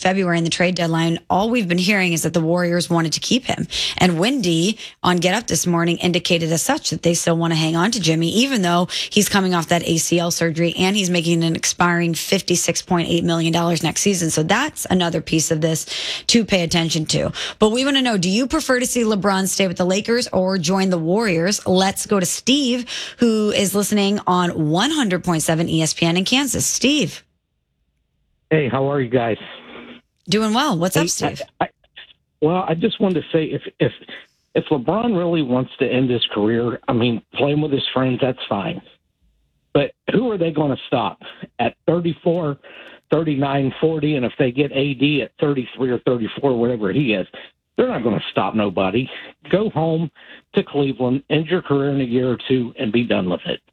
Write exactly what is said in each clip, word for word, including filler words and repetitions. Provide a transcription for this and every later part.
February in the trade deadline, all we've been hearing is that the Warriors wanted to keep him. And Wendy on Get Up this morning indicated as such that they still want to hang on to Jimmy, even though he's coming off that A C L surgery and he's making an expiring fifty-six point eight million dollars next season. So that's another piece of this to pay attention to. But we want to know, do you prefer to see LeBron stay with the Lakers or join the Warriors? Let's go to Steve, who is listening on one hundred point seven E S P N in Kansas. Steve. Hey, how are you guys? Doing well. What's hey, up, Steve? I, I, well, I just wanted to say, if if if LeBron really wants to end his career, I mean, playing with his friends, that's fine. But who are they going to stop at thirty-four, thirty-nine, forty? And if they get A D at thirty-three or thirty-four, whatever he is, they're not going to stop nobody. Go home to Cleveland, end your career in a year or two, and be done with it.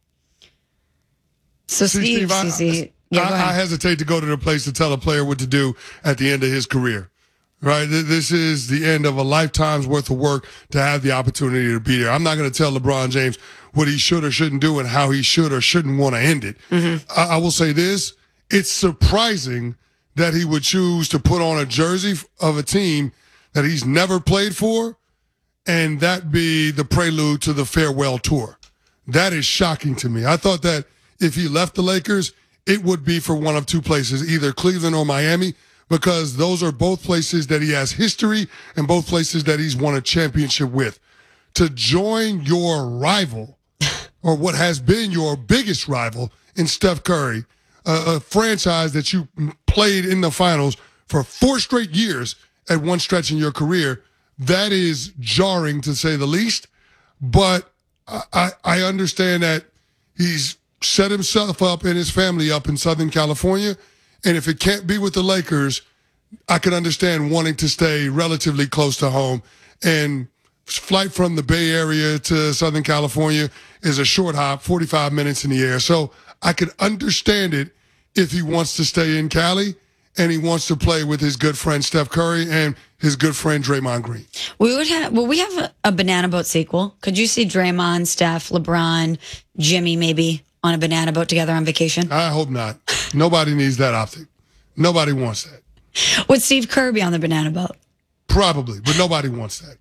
So, Steve, Steve, I, Steve, yeah, I, I hesitate to go to the place to tell a player what to do at the end of his career. Right? This is the end of a lifetime's worth of work to have the opportunity to be there. I'm not going to tell LeBron James what he should or shouldn't do and how he should or shouldn't want to end it. Mm-hmm. I, I will say this. It's surprising that he would choose to put on a jersey of a team that he's never played for, and that be the prelude to the farewell tour. That is shocking to me. I thought that if he left the Lakers, it would be for one of two places, either Cleveland or Miami, because those are both places that he has history and both places that he's won a championship with. To join your rival, or what has been your biggest rival in Steph Curry, a, a franchise that you played in the finals for four straight years at one stretch in your career, that is jarring to say the least. But I, I, I understand that he's set himself up and his family up in Southern California. And if it can't be with the Lakers, I can understand wanting to stay relatively close to home. And flight from the Bay Area to Southern California is a short hop, forty-five minutes in the air. So I could understand it if he wants to stay in Cali and he wants to play with his good friend Steph Curry and his good friend Draymond Green. We would have, well, we have a, a Banana Boat sequel. Could you see Draymond, Steph, LeBron, Jimmy maybe on a banana boat together on vacation? I hope not. Nobody needs that optic. Nobody wants that. Would Steve Kerr be on the banana boat? Probably, but nobody wants that.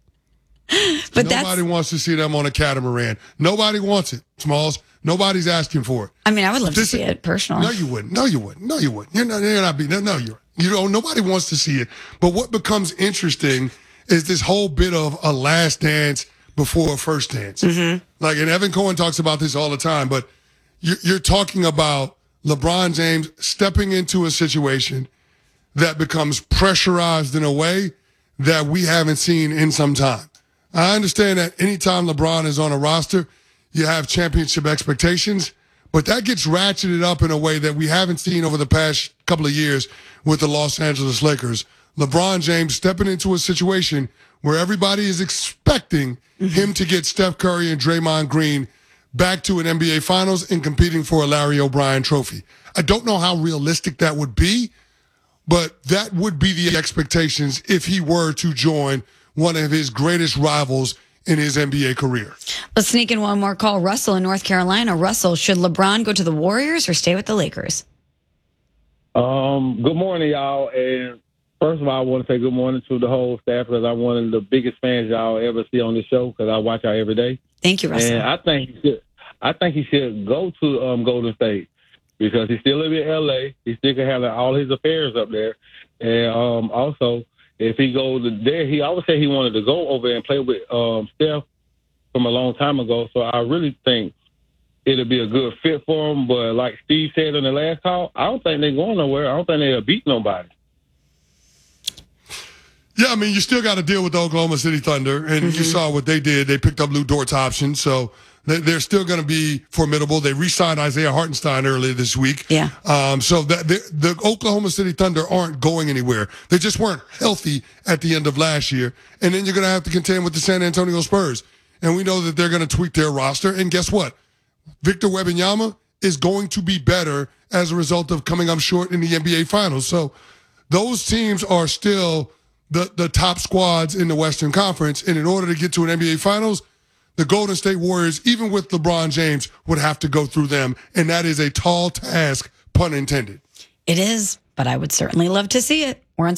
But nobody that's, wants to see them on a catamaran. Nobody wants it, Smalls. Nobody's asking for it. I mean, I would love This to see is, it personally. No, you wouldn't. No, you wouldn't. No, you wouldn't. You're not, you're not being, no, you're, you know, nobody wants to see it. But what becomes interesting is this whole bit of a last dance before a first dance. Mm-hmm. Like, and Evan Cohen talks about this all the time, but you're, you're talking about LeBron James stepping into a situation that becomes pressurized in a way that we haven't seen in some time. I understand that anytime LeBron is on a roster, you have championship expectations, but that gets ratcheted up in a way that we haven't seen over the past couple of years with the Los Angeles Lakers. LeBron James stepping into a situation where everybody is expecting mm-hmm. him to get Steph Curry and Draymond Green back to an N B A Finals and competing for a Larry O'Brien trophy. I don't know how realistic that would be, but that would be the expectations if he were to join one of his greatest rivals in his N B A career. Let's sneak in one more call. Russell in North Carolina. Russell, should LeBron go to the Warriors or stay with the Lakers? Um, good morning, y'all. And first of all, I want to say good morning to the whole staff because I'm one of the biggest fans y'all ever see on the show because I watch y'all every day. Thank you, Russell. And I think he should, I think he should go to um, Golden State because he still lives in L A. He still can have all his affairs up there. And um, also, if he goes there, he always said he wanted to go over and play with um, Steph from a long time ago. So I really think it'll be a good fit for him. But like Steve said in the last call, I don't think they're going nowhere. I don't think they'll beat nobody. Yeah, I mean, you still got to deal with the Oklahoma City Thunder, and mm-hmm. you saw what they did. They picked up Lou Dort's option, so they're still going to be formidable. They re-signed Isaiah Hartenstein earlier this week. Yeah. Um, so that the, the Oklahoma City Thunder aren't going anywhere. They just weren't healthy at the end of last year. And then you're going to have to contend with the San Antonio Spurs. And we know that they're going to tweak their roster. And guess what? Victor Wembanyama is going to be better as a result of coming up short in the N B A Finals. So those teams are still the, the top squads in the Western Conference. And in order to get to an N B A Finals, the Golden State Warriors, even with LeBron James, would have to go through them. And that is a tall task, pun intended. It is, but I would certainly love to see it. We're on